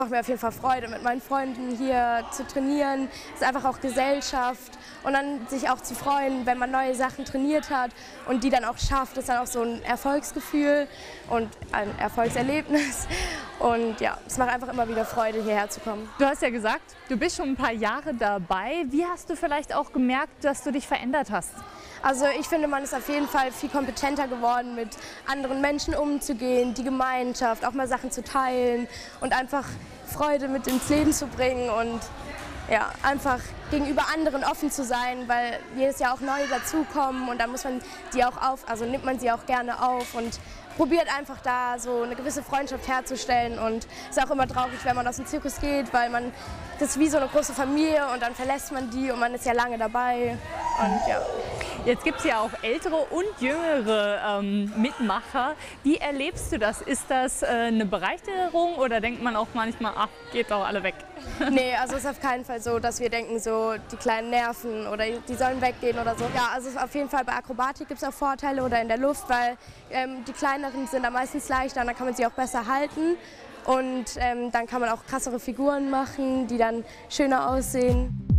Macht mir auf jeden Fall Freude, mit meinen Freunden hier zu trainieren. Es ist einfach auch Gesellschaft und dann sich auch zu freuen, wenn man neue Sachen trainiert hat und die dann auch schafft, ist dann auch so ein Erfolgsgefühl und ein Erfolgserlebnis. Und ja, es macht einfach immer wieder Freude, hierher zu kommen. Du hast ja gesagt, du bist schon ein paar Jahre dabei. Wie hast du vielleicht auch gemerkt, dass du dich verändert hast? Also ich finde, man ist auf jeden Fall viel kompetenter geworden, mit anderen Menschen umzugehen, die Gemeinschaft, auch mal Sachen zu teilen und einfach Freude mit ins Leben zu bringen und ja, einfach gegenüber anderen offen zu sein, weil jedes Jahr auch neue dazukommen und dann muss man die auch nimmt man sie auch gerne auf und probiert einfach da so eine gewisse Freundschaft herzustellen und ist auch immer traurig, wenn man aus dem Zirkus geht, weil das ist wie so eine große Familie und dann verlässt man die und man ist ja lange dabei und ja. Jetzt gibt es ja auch ältere und jüngere Mitmacher. Wie erlebst du das? Ist das eine Bereicherung oder denkt man auch manchmal, ach, geht doch alle weg? Nee, also es ist auf keinen Fall so, dass wir denken, so die kleinen Nerven oder die sollen weggehen oder so. Ja, also auf jeden Fall bei Akrobatik gibt es auch Vorteile oder in der Luft, weil die kleineren sind dann meistens leichter und dann kann man sie auch besser halten. Und dann kann man auch krassere Figuren machen, die dann schöner aussehen.